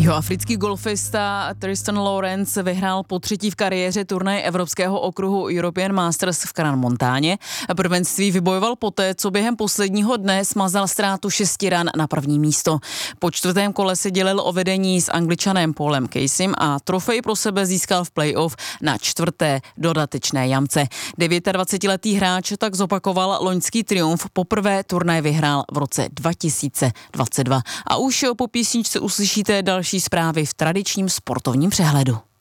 Jihoafrický golfista Tristan Lawrence vyhrál potřetí v kariéře turnaj evropského okruhu European Masters v Crans-Montaně. Prvenství vybojoval poté, co během posledního dne smazal ztrátu 6 ran na první místo. Po čtvrtém kole se dělil o vedení s Angličanem Paulem Caseym a trofej pro sebe získal v playoff na čtvrté dodatečné jamce. 29letý hráč tak zopakoval loňský triumf, poprvé turnaj vyhrál v roce 2022. A už po písničce uslyšíte další zprávy v tradičním sportovním přehledu.